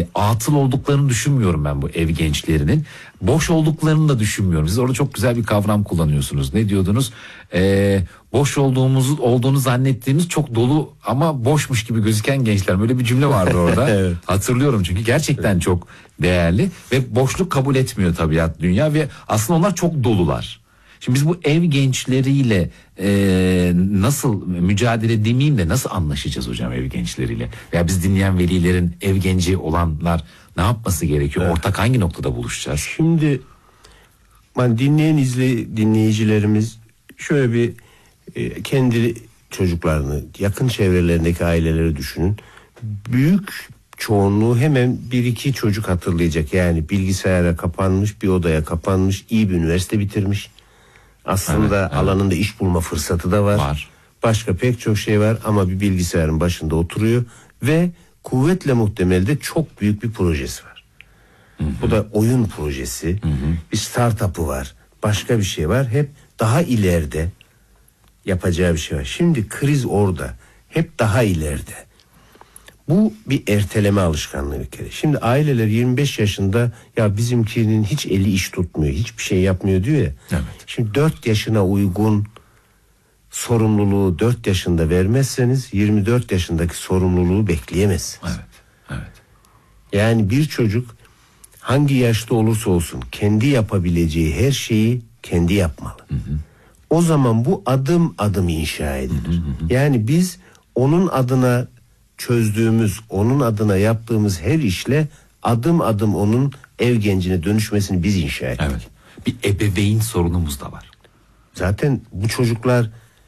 atıl olduklarını düşünmüyorum ben bu ev gençlerinin. Boş olduklarını da düşünmüyorum. Siz orada çok güzel bir kavram kullanıyorsunuz. Ne diyordunuz? Boş olduğunu zannettiğimiz çok dolu ama boşmuş gibi gözüken gençler. Böyle bir cümle vardı orada. Evet. Hatırlıyorum çünkü gerçekten çok değerli ve boşluk kabul etmiyor tabiat, dünya ve aslında onlar çok dolular. Şimdi biz bu ev gençleriyle nasıl mücadele demeyeyim de nasıl anlaşacağız hocam ev gençleriyle? Veya biz dinleyen velilerin ev genci olanlar ne yapması gerekiyor? Evet. Ortak hangi noktada buluşacağız? Şimdi dinleyen dinleyicilerimiz şöyle bir kendi çocuklarını, yakın çevrelerindeki aileleri düşünün. Büyük çoğunluğu hemen bir iki çocuk hatırlayacak. Yani bilgisayara kapanmış, bir odaya kapanmış, iyi bir üniversite bitirmiş. Aslında evet. Alanında iş bulma fırsatı da var. Başka pek çok şey var ama bir bilgisayarın başında oturuyor ve kuvvetle muhtemel de çok büyük bir projesi var. Hı-hı. Bu da oyun projesi. Hı-hı. Bir startup'ı var. Başka bir şey var. Hep daha ileride yapacağı bir şey var. Şimdi kriz orada. Hep daha ileride. Bu bir erteleme alışkanlığı bir kere. Şimdi aileler 25 yaşında ya bizimkinin hiç eli iş tutmuyor, hiçbir şey yapmıyor diyor ya. Evet. Şimdi 4 yaşına uygun sorumluluğu 4 yaşında vermezseniz 24 yaşındaki sorumluluğu bekleyemezsiniz. Evet. Evet. Yani bir çocuk hangi yaşta olursa olsun kendi yapabileceği her şeyi kendi yapmalı. Hı hı. O zaman bu adım adım inşa edilir. Hı hı. Yani biz onun adına çözdüğümüz, onun adına yaptığımız her işle adım adım onun ev gencine dönüşmesini biz inşa ediyoruz. Evet. Bir ebeveyn sorunumuz da var. Zaten bu çocuklar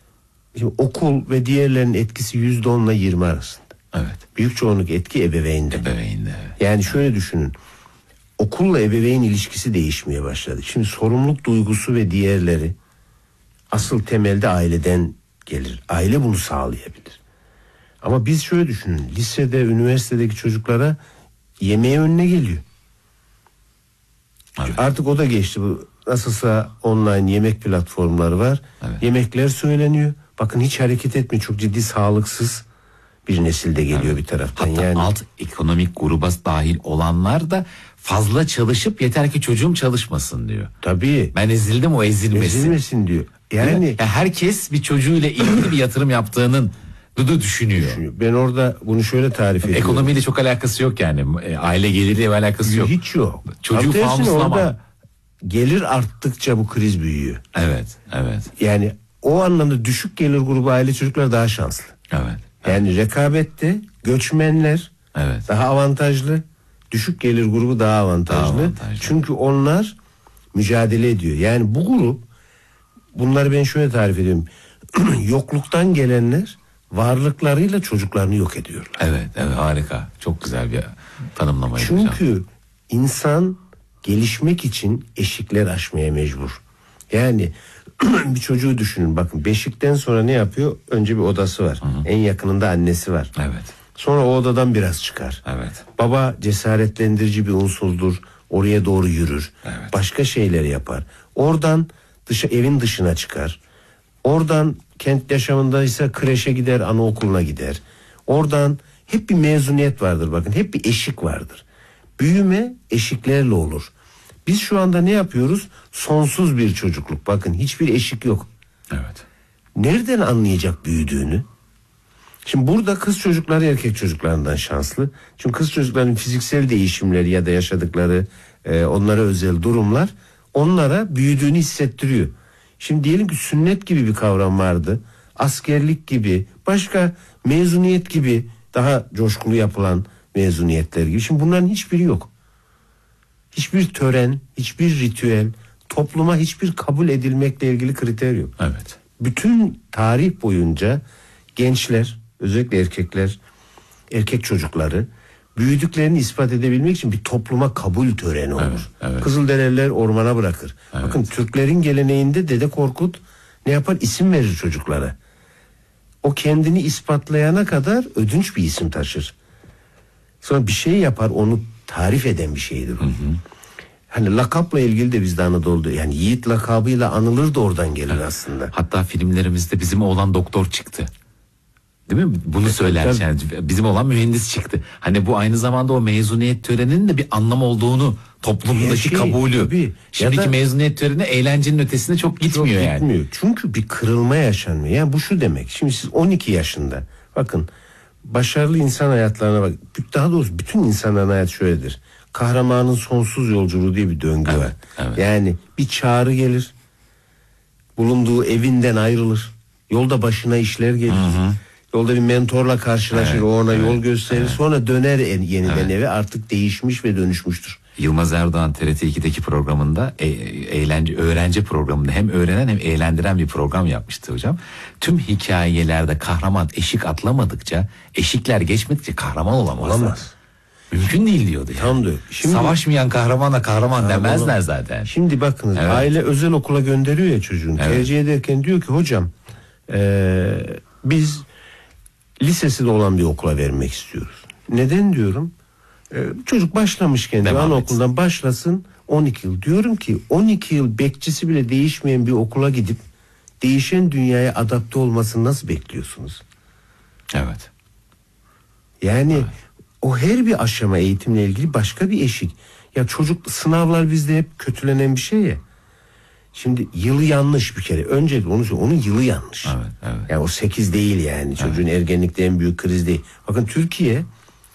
okul ve diğerlerinin etkisi %10 ile 20 arasında. Evet. Büyük çoğunluk etki ebeveynde. Ebeveynde. Yani şöyle düşünün. Okulla ebeveyn ilişkisi değişmeye başladı. Şimdi sorumluluk duygusu ve diğerleri asıl temelde aileden gelir. Aile bunu sağlayabilir. Ama biz şöyle düşünün. Lisede, üniversitedeki çocuklara yemeğe önüne geliyor. Evet. Artık o da geçti. Bu nasılsa online yemek platformları var. Evet. Yemekler söyleniyor. Bakın hiç hareket etmiyor. Çok ciddi sağlıksız bir nesil de geliyor bir taraftan. Hatta yani alt ekonomik gruba dahil olanlar da fazla çalışıp yeter ki çocuğum çalışmasın diyor. Tabii. Ben ezildim, o ezilmesin. Ezilmesin diyor. Yani herkes bir çocuğuyla ilgili bir yatırım yaptığının düşünüyor. Ben orada bunu şöyle tarif ediyorum. Ekonomiyle çok alakası yok yani. Aile geliriyle alakası yok. Hiç yok. Çocuğu fanuslama. Orada gelir arttıkça bu kriz büyüyor. Evet, evet. Yani o anlamda düşük gelir grubu aile çocuklar daha şanslı. Evet. Yani rekabette göçmenler daha avantajlı. Düşük gelir grubu daha avantajlı. Çünkü onlar mücadele ediyor. Yani bu grup, bunları ben şöyle tarif ediyorum. Yokluktan gelenler varlıklarıyla çocuklarını yok ediyorlar. Evet, evet, harika. Çok güzel bir tanımlama. Çünkü insan gelişmek için eşikler aşmaya mecbur. Yani bir çocuğu düşünün, bakın beşikten sonra ne yapıyor? Önce bir odası var. Hı hı. En yakınında annesi var. Evet. Sonra o odadan biraz çıkar. Evet. Baba cesaretlendirici bir unsurdur. Oraya doğru yürür. Evet. Başka şeyler yapar. Oradan evin dışına çıkar. Oradan kent yaşamındaysa kreşe gider, anaokuluna gider. Oradan hep bir mezuniyet vardır bakın. Hep bir eşik vardır. Büyüme eşiklerle olur. Biz şu anda ne yapıyoruz? Sonsuz bir çocukluk. Bakın hiçbir eşik yok. Evet. Nereden anlayacak büyüdüğünü? Şimdi burada kız çocukları erkek çocuklarından şanslı. Çünkü kız çocukların fiziksel değişimleri ya da yaşadıkları onlara özel durumlar onlara büyüdüğünü hissettiriyor. Şimdi diyelim ki sünnet gibi bir kavram vardı. Askerlik gibi, başka mezuniyet gibi daha coşkulu yapılan mezuniyetler gibi. Şimdi bunların hiçbiri yok. Hiçbir tören, hiçbir ritüel, topluma hiçbir kabul edilmekle ilgili kriter yok. Evet. Bütün tarih boyunca gençler, özellikle erkekler, erkek çocukları büyüdüklerini ispat edebilmek için bir topluma kabul töreni olur. Evet, evet. Kızılderililer ormana bırakır. Evet. Bakın Türklerin geleneğinde Dede Korkut ne yapar? İsim verir çocuklara. O kendini ispatlayana kadar ödünç bir isim taşır. Sonra bir şey yapar, onu tarif eden bir şeydir. Hı hı. Hani lakapla ilgili de bizde Anadolu'da yani yiğit lakabıyla anılır da oradan gelir aslında. Hatta filmlerimizde bizim oğlan doktor çıktı. Değil mi? Bunu söyler yani, bizim olan mühendis çıktı. Hani bu aynı zamanda o mezuniyet töreninin de bir anlam olduğunu, toplumdaki kabulü. Tabii. Şimdiki mezuniyet töreni eğlencenin ötesine çok gitmiyor yani. Gitmiyor. Çünkü bir kırılma yaşanmıyor. Yani bu şu demek. Şimdi siz 12 yaşında, bakın, başarılı insan hayatlarına bak. Daha doğrusu bütün insanların hayatı şöyledir. Kahramanın sonsuz yolculuğu diye bir döngü var. Evet. Yani bir çağrı gelir. Bulunduğu evinden ayrılır. Yolda başına işler gelir. Yolda bir mentorla karşılaşır. O ona yol gösterir. Sonra döner yeniden eve, artık değişmiş ve dönüşmüştür. Yılmaz Erdoğan TRT 2'deki programında öğrenci programında hem öğrenen hem eğlendiren bir program yapmıştı hocam. Tüm hikayelerde kahraman eşik atlamadıkça, eşikler geçmedikçe kahraman olamaz. Mümkün değil diyordu yani. Tam diyor. Şimdi, savaşmayan kahramana kahraman demezler zaten. Şimdi bakınız, aile özel okula gönderiyor ya çocuğunu. Tercih ederken diyor ki hocam biz lisesi de olan bir okula vermek istiyoruz. Neden diyorum? Çocuk başlamışken anaokulundan başlasın 12 yıl. Diyorum ki 12 yıl bekçisi bile değişmeyen bir okula gidip değişen dünyaya adapte olmasını nasıl bekliyorsunuz? Evet. Yani o her bir aşama eğitimle ilgili başka bir eşik. Ya çocuk, sınavlar bizde hep kötülenen bir şey ya. Şimdi yılı yanlış bir kere. Önce onu söyleyeyim, onun yılı yanlış. Evet. Yani o 8 değil yani. Çocuğun ergenlikte en büyük kriz değil. Bakın Türkiye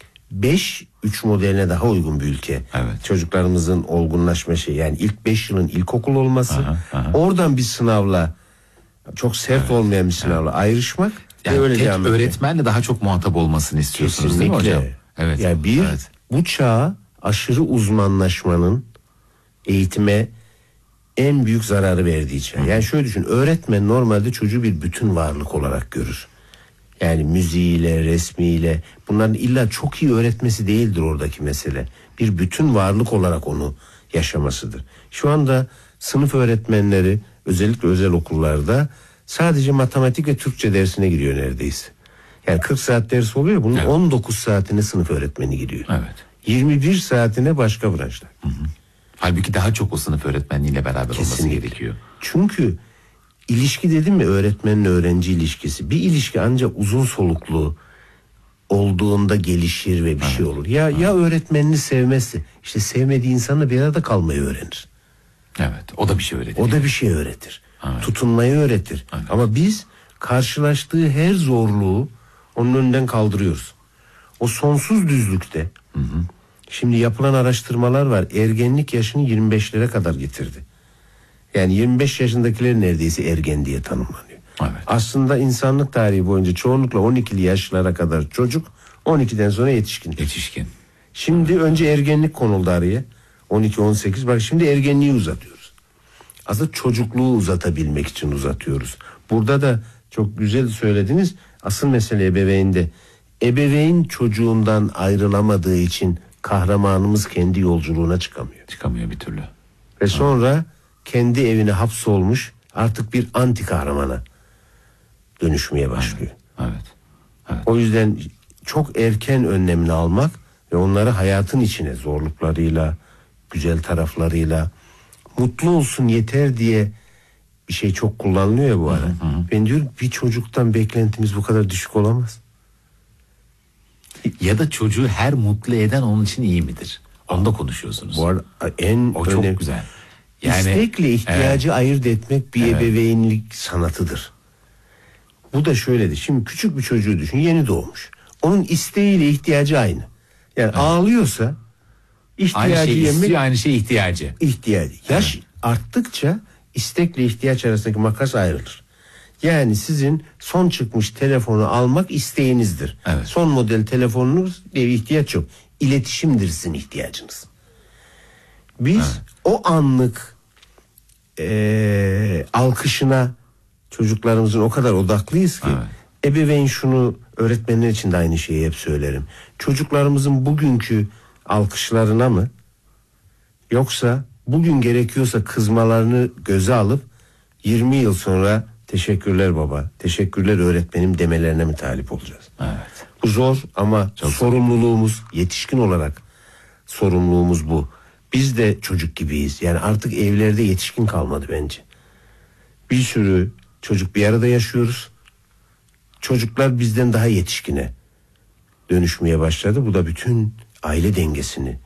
5-3 modeline daha uygun bir ülke. Evet. Çocuklarımızın olgunlaşma yani ilk 5 yılın ilkokul olması. Oradan bir sınavla, çok sert olmayan bir sınavla ayrışmak. Yani öyle tek öğretmenle daha çok muhatap olmasını istiyorsunuz. Kesinlikle. Değil mi hocam? Evet. Yani bu çağa aşırı uzmanlaşmanın eğitime en büyük zararı verdiği çağ. Yani şöyle düşün, öğretmen normalde çocuğu bir bütün varlık olarak görür. Yani müziğiyle, resmiyle, bunların illa çok iyi öğretmesi değildir oradaki mesele. Bir bütün varlık olarak onu yaşamasıdır. Şu anda sınıf öğretmenleri özellikle özel okullarda sadece matematik ve Türkçe dersine giriyor neredeyse. Yani 40 saat ders oluyor, bunun 19 saatine sınıf öğretmeni giriyor. Evet. 21 saatine başka branşlar. Halbuki daha çok o sınıf öğretmenliğiyle beraber olması gerekiyor. Çünkü ilişki dedim mi, öğretmenle öğrenci ilişkisi. Bir ilişki ancak uzun soluklu olduğunda gelişir ve bir şey olur. Ya öğretmenini sevmezse, işte sevmediği insanla bir arada kalmayı öğrenir. Evet, o da bir şey öğretir. O da bir şey öğretir. Evet. Tutunmayı öğretir. Evet. Ama biz karşılaştığı her zorluğu onun önünden kaldırıyoruz. O sonsuz düzlükte. Şimdi yapılan araştırmalar var. Ergenlik yaşını 25'lere kadar getirdi. Yani 25 yaşındakiler neredeyse ergen diye tanımlanıyor. Evet. Aslında insanlık tarihi boyunca çoğunlukla 12'li yaşlara kadar çocuk, 12'den sonra yetişkin. Şimdi önce ergenlik konuldu araya. 12-18, bak şimdi ergenliği uzatıyoruz. Aslında çocukluğu uzatabilmek için uzatıyoruz. Burada da çok güzel söylediniz. Asıl mesele ebeveynde. Ebeveyn çocuğundan ayrılamadığı için kahramanımız kendi yolculuğuna çıkamıyor. Çıkamıyor bir türlü. Ve sonra kendi evine hapsolmuş artık bir anti kahramana dönüşmeye başlıyor. Evet. O yüzden çok erken önlemini almak ve onları hayatın içine zorluklarıyla, güzel taraflarıyla, mutlu olsun yeter diye bir şey çok kullanılıyor ya bu ara. Ben diyorum, bir çocuktan beklentimiz bu kadar düşük olamaz. Ya da çocuğu her mutlu eden onun için iyi midir? Onda konuşuyorsunuz. Bu arada o çok güzel. Yani, İstekle ihtiyacı ayırt etmek bir ebeveynlik sanatıdır. Bu da şöyledir. Şimdi küçük bir çocuğu düşün, yeni doğmuş. Onun isteğiyle ihtiyacı aynı. Yani ağlıyorsa ihtiyacı aynı şey yemek, istiyor, aynı şey ihtiyacı. Yaş arttıkça istekle ihtiyaç arasındaki makas ayrılır. Yani sizin son çıkmış telefonu almak isteğinizdir. Evet. Son model telefonunuz diye ihtiyaç yok. İletişimdir sizin ihtiyacınız. Biz o anlık alkışına çocuklarımızın o kadar odaklıyız ki, ebeveyn şunu, öğretmenler için de aynı şeyi hep söylerim. Çocuklarımızın bugünkü alkışlarına mı, yoksa bugün gerekiyorsa kızmalarını göze alıp 20 yıl sonra teşekkürler baba, teşekkürler öğretmenim demelerine mi talip olacağız? Evet. Bu zor ama sorumluluğumuz, yetişkin olarak sorumluluğumuz bu. Biz de çocuk gibiyiz. Yani artık evlerde yetişkin kalmadı bence. Bir sürü çocuk bir arada yaşıyoruz. çocuklar bizden daha yetişkine dönüşmeye başladı. Bu da bütün aile dengesini